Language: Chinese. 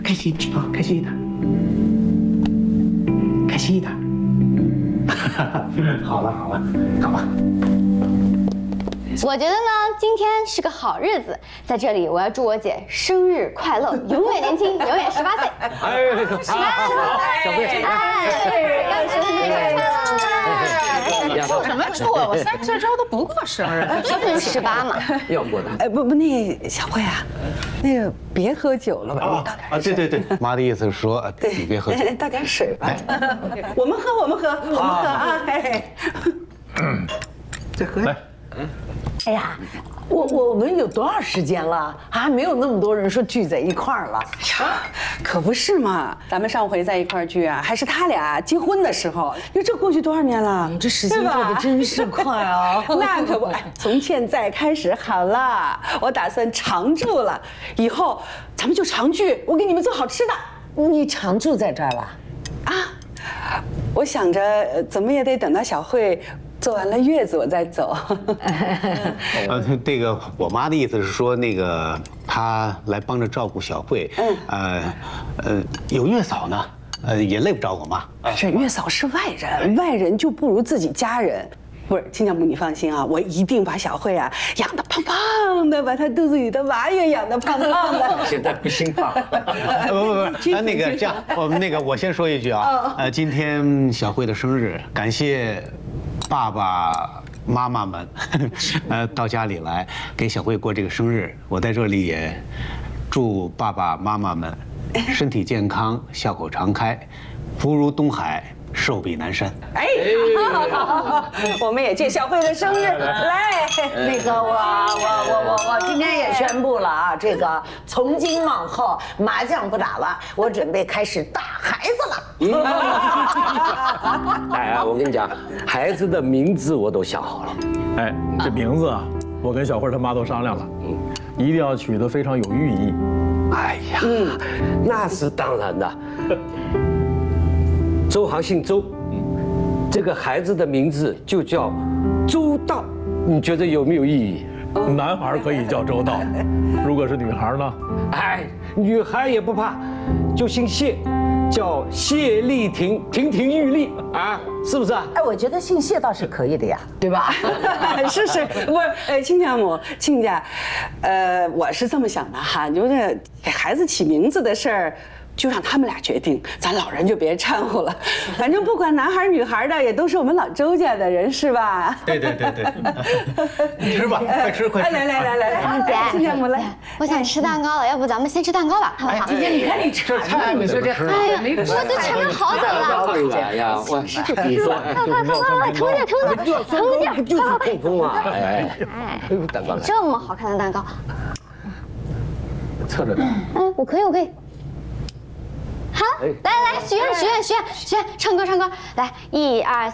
开心啊，开心一点，开心一点。好了好了，好吧。 我觉得呢，今天是个好日子，在这里我要祝我姐生日快乐，永远年轻，永远18岁。 小贝， 要生日快乐！ 祝什么祝啊？我30岁之后都不过生日， 就是18嘛。 要过的。 哎，不，那小慧啊，那个别喝酒了吧？ 啊，对，妈的意思是说，你别喝酒， 倒点水吧。我们喝啊！哎， 再喝来。 哎呀，我们有多少时间了？还没有那么多人说聚在一块儿了。 呀，可不是嘛！咱们上回在一块儿聚啊，还是他俩结婚的时候。你说这过去多少年了？ 这时间过得真是快啊！ 那可不，从现在开始好了，我打算常住了，以后咱们就常聚，我给你们做好吃的。 你常住在这儿了？ 啊，我想着怎么也得等到小慧做完了月子我再走。 这个我妈的意思是说，那个她来帮着照顾小慧，有月嫂呢，也累不着我妈。 这月嫂是外人，外人就不如自己家人。不是，亲家母，你放心啊，我一定把小慧啊养得胖胖的，把她肚子里的娃也养得胖胖的。 现在不兴胖。 不，那个这样，我先说一句啊，今天小慧的生日，感谢爸爸妈妈们，到家里来给小慧过这个生日。我在这里也祝爸爸妈妈们身体健康，笑口常开，福如东海，寿比南山。 哎，好，我们也借小慧的生日来。 那个我今天也宣布了啊，这个从今往后麻将不打了，我准备开始打孩子了。 哎，我跟你讲，孩子的名字我都想好了。 哎，这名字啊，我跟小慧他妈都商量了，一定要取得非常有寓意。 哎呀，那是当然的。周航姓周，这个孩子的名字就叫周到，你觉得有没有意义？ 男孩可以叫周到，如果是女孩呢？ 哎，女孩也不怕，就姓谢，叫谢丽婷，亭亭玉立啊，是不是啊？ 哎，我觉得姓谢倒是可以的呀，对吧？ 是，不是，亲家母，亲家，我是这么想的哈，就是给孩子起名字的事儿，就让他们俩决定，咱老人就别掺和了。反正不管男孩女孩的，也都是我们老周家的人，是吧？ 对，吃吧，快吃。 来， 姐， 亲家母来， 我想吃蛋糕了，要不咱们先吃蛋糕吧，好不好？ 姐姐，你看你馋的，你说这， 哎呀，我都馋了好久了。 哎呀，我你说， 快，疼点， 就是痛风啊！哎，蛋糕来， 这么好看的蛋糕， 侧着点。 哎，我可以。好，来，许愿，唱歌，来，1、2、3。